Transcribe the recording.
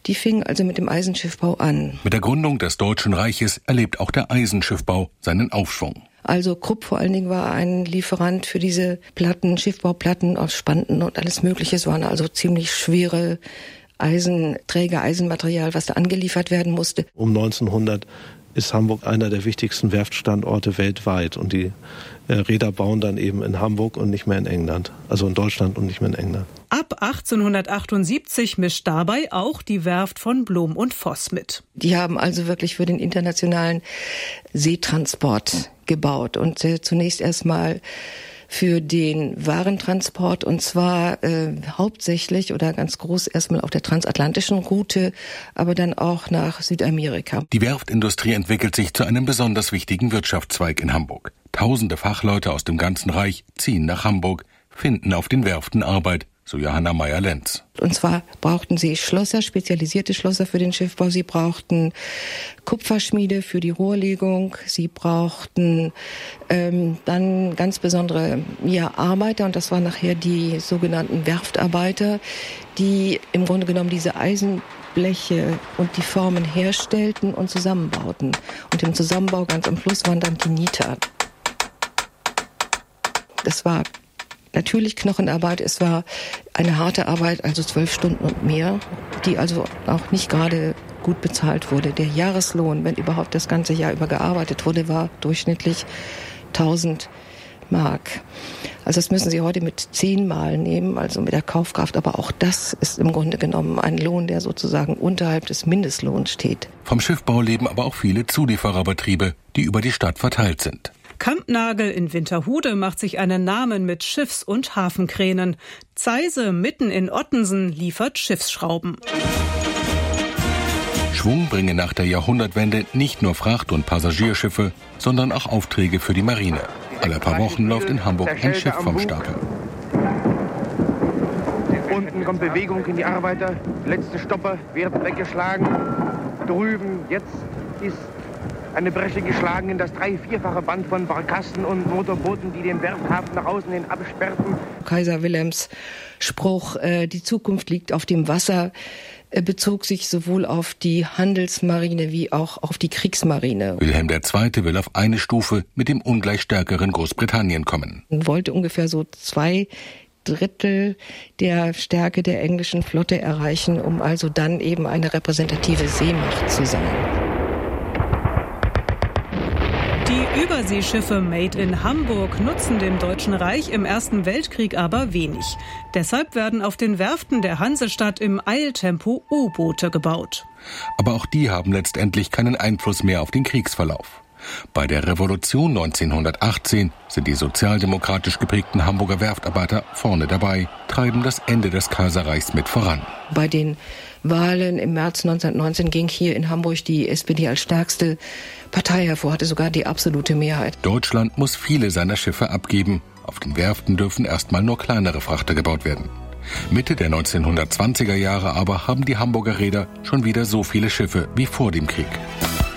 Die fingen also mit dem Eisenschiffbau an. Mit der Gründung des Deutschen Reiches erlebt auch der Eisenschiffbau seinen Aufschwung. Also Krupp vor allen Dingen war ein Lieferant für diese Platten, Schiffbauplatten aus Spanten und alles Mögliche. Es waren also ziemlich schwere Eisenmaterial, was da angeliefert werden musste. Um 1900 ist Hamburg einer der wichtigsten Werftstandorte weltweit. Und die Räder bauen dann eben in Hamburg und nicht mehr in England. Also in Deutschland und nicht mehr in England. Ab 1878 mischt dabei auch die Werft von Blom und Voss mit. Die haben also wirklich für den internationalen Seetransport gebaut und zunächst erstmal für den Warentransport und zwar hauptsächlich oder ganz groß erstmal auf der transatlantischen Route, aber dann auch nach Südamerika. Die Werftindustrie entwickelt sich zu einem besonders wichtigen Wirtschaftszweig in Hamburg. Tausende Fachleute aus dem ganzen Reich ziehen nach Hamburg, finden auf den Werften Arbeit, so Johanna Meyer-Lenz. Und zwar brauchten sie Schlosser, spezialisierte Schlosser für den Schiffbau. Sie brauchten Kupferschmiede für die Rohrlegung. Sie brauchten dann ganz besondere Arbeiter. Und das waren nachher die sogenannten Werftarbeiter, die im Grunde genommen diese Eisenbleche und die Formen herstellten und zusammenbauten. Und im Zusammenbau ganz am Schluss waren dann die Nieter. Das war natürlich Knochenarbeit, es war eine harte Arbeit, also 12 Stunden und mehr, die also auch nicht gerade gut bezahlt wurde. Der Jahreslohn, wenn überhaupt das ganze Jahr über gearbeitet wurde, war durchschnittlich 1000 Mark. Also das müssen Sie heute mit 10 Mal nehmen, also mit der Kaufkraft. Aber auch das ist im Grunde genommen ein Lohn, der sozusagen unterhalb des Mindestlohns steht. Vom Schiffbau leben aber auch viele Zuliefererbetriebe, die über die Stadt verteilt sind. Kampnagel in Winterhude macht sich einen Namen mit Schiffs- und Hafenkränen. Zeise mitten in Ottensen liefert Schiffsschrauben. Schwung bringen nach der Jahrhundertwende nicht nur Fracht- und Passagierschiffe, sondern auch Aufträge für die Marine. Alle paar Wochen läuft in Hamburg ein Schiff vom Stapel. Unten kommt Bewegung in die Arbeiter. Letzte Stopper werden weggeschlagen. Drüben jetzt ist eine Bresche geschlagen in das 3-4-fache Band von Barkassen und Motorbooten, die den Werfthafen nach außen hin absperrten. Kaiser Wilhelms Spruch, die Zukunft liegt auf dem Wasser, bezog sich sowohl auf die Handelsmarine wie auch auf die Kriegsmarine. Wilhelm II. Will auf eine Stufe mit dem ungleich stärkeren Großbritannien kommen. Man wollte ungefähr so 2/3 der Stärke der englischen Flotte erreichen, um also dann eben eine repräsentative Seemacht zu sein. Die Überseeschiffe Made in Hamburg nutzen dem Deutschen Reich im Ersten Weltkrieg aber wenig. Deshalb werden auf den Werften der Hansestadt im Eiltempo U-Boote gebaut. Aber auch die haben letztendlich keinen Einfluss mehr auf den Kriegsverlauf. Bei der Revolution 1918 sind die sozialdemokratisch geprägten Hamburger Werftarbeiter vorne dabei, treiben das Ende des Kaiserreichs mit voran. Bei den Wahlen im März 1919 ging hier in Hamburg die SPD als stärkste Partei hervor, hatte sogar die absolute Mehrheit. Deutschland muss viele seiner Schiffe abgeben. Auf den Werften dürfen erstmal nur kleinere Frachter gebaut werden. Mitte der 1920er Jahre aber haben die Hamburger Reeder schon wieder so viele Schiffe wie vor dem Krieg.